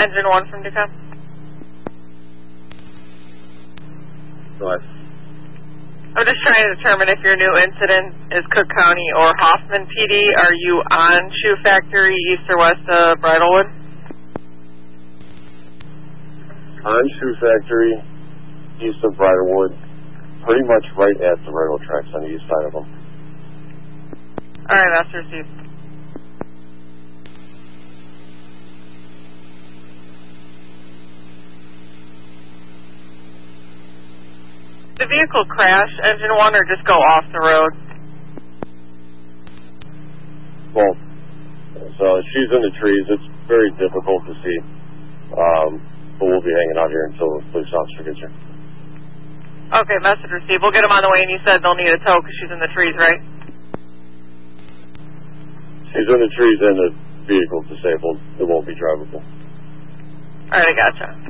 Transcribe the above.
Engine 1 from DECOM. Go ahead. I'm just trying to determine if your new incident is Cook County or Hoffman PD. Are you on Shoe Factory, east or west of Bridlewood? On Shoe Factory, east of Bridlewood, pretty much right at the railroad tracks on the east side of them. All right, that's received. The vehicle crash, Engine 1, or just go off the road? Well, so she's in the trees. It's very difficult to see. But we'll be hanging out here until the police officer gets her. Okay, message received. We'll get them on the way, and you said they'll need a tow because she's in the trees, right? She's in the trees and the vehicle's disabled. It won't be drivable. All right, I gotcha.